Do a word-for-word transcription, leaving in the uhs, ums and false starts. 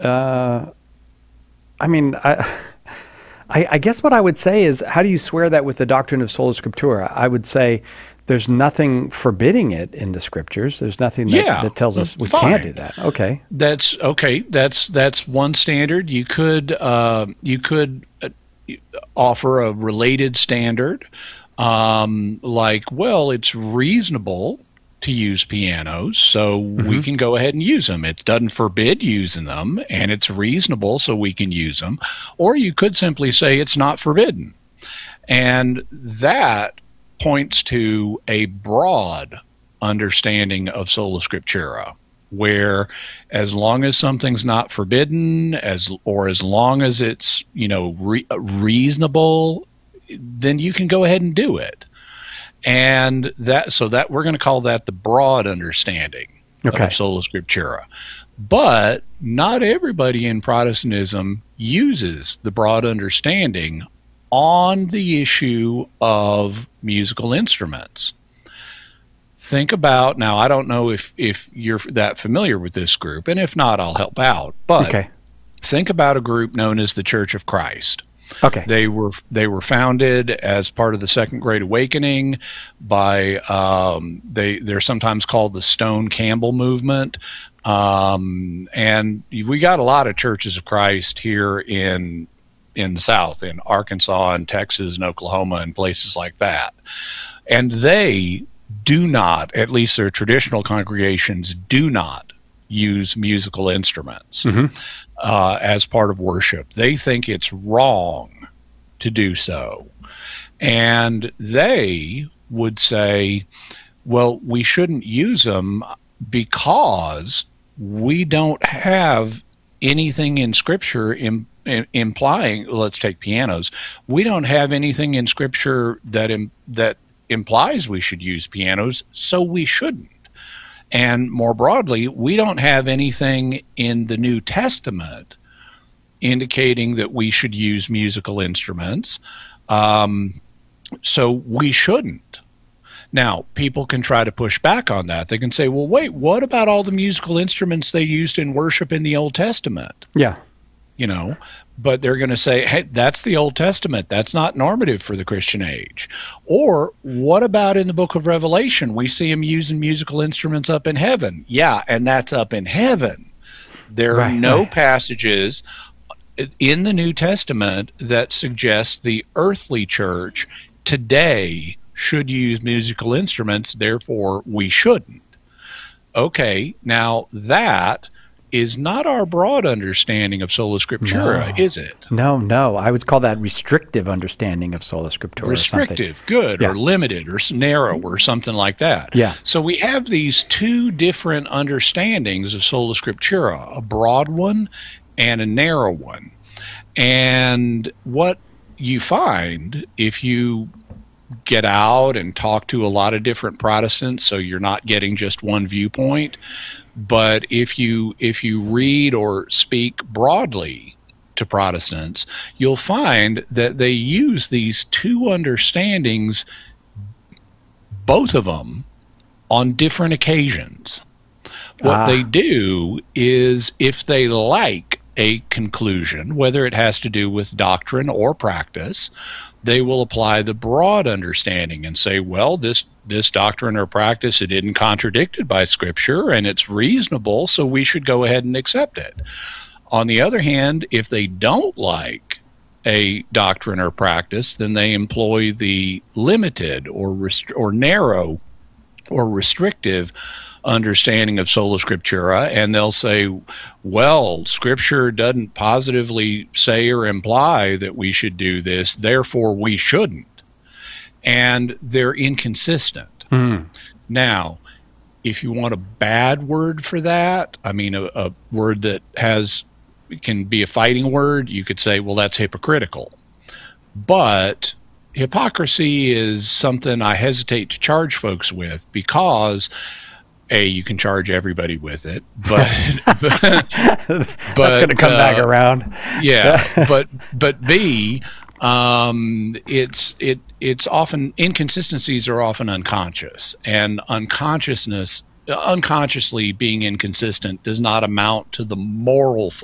Uh, I mean, I, I, I guess what I would say is, how do you square that with the doctrine of sola scriptura? I would say there's nothing forbidding it in the scriptures. There's nothing that, Yeah, that tells uh, us we can't do fine. that. Okay. That's okay. That's that's one standard. You could uh, you could uh, offer a related standard, um, like, well, it's reasonable to use pianos, so we Hmm. can go ahead and use them. It doesn't forbid using them, and it's reasonable, so we can use them. Or you could simply say it's not forbidden, and that points to a broad understanding of sola scriptura, where as long as something's not forbidden, as or as long as it's, you know, re- reasonable, then you can go ahead and do it. And that so that we're going to call that the broad understanding of Okay. sola scriptura. But not everybody in Protestantism uses the broad understanding on the issue of musical instruments. Think about, now I don't know if if you're that familiar with this group, and if not, I'll help out. But Okay. think about a group known as the Church of Christ. Okay. They were they were founded as part of the Second Great Awakening by um, they they're sometimes called the Stone Campbell movement, um, and we got a lot of churches of Christ here in in the South, in Arkansas and Texas and Oklahoma and places like that, and they do not, at least their traditional congregations, do not use musical instruments Hmm. uh, as part of worship. They think it's wrong to do so. And they would say, well, we shouldn't use them because we don't have anything in Scripture im- im- implying, let's take pianos, we don't have anything in Scripture that, Im- that implies we should use pianos, so we shouldn't. And more broadly, we don't have anything in the New Testament indicating that we should use musical instruments, um, so we shouldn't. Now, people can try to push back on that. They can say, well, wait, what about all the musical instruments they used in worship in the Old Testament? Yeah. You know, but they're going to say, hey, that's the Old Testament. That's not normative for the Christian age. Or what about in the book of Revelation? We see him using musical instruments up in heaven. Yeah, and that's up in heaven. There are Right. no Right. passages in the New Testament that suggest the earthly church today should use musical instruments, therefore we shouldn't. Okay, now that is not our broad understanding of sola scriptura, No. is it? No, no. I would call that restrictive understanding of sola scriptura or something. Restrictive, good, Yeah. or limited, or narrow, or something like that. Yeah. So we have these two different understandings of sola scriptura, a broad one and a narrow one. And what you find if you get out and talk to a lot of different Protestants, so you're not getting just one viewpoint, but if you if you read or speak broadly to Protestants, you'll find that they use these two understandings, both of them, on different occasions. What Ah. they do is, if they like a conclusion, whether it has to do with doctrine or practice, they will apply the broad understanding and say, well, this this doctrine or practice, it isn't contradicted by Scripture, and it's reasonable, so we should go ahead and accept it. On the other hand, if they don't like a doctrine or practice, then they employ the limited or rest- or narrow or restrictive understanding of sola scriptura, and they'll say, well, Scripture doesn't positively say or imply that we should do this, therefore we shouldn't. And they're inconsistent. Mm. Now, if you want a bad word for that, I mean, a, a word that has can be a fighting word, you could say, well, that's hypocritical. But hypocrisy is something I hesitate to charge folks with, because A, you can charge everybody with it, but but, That's going to come uh, back around. yeah, but but B, um, it's it it's often, inconsistencies are often unconscious, and unconsciousness unconsciously being inconsistent does not amount to the moral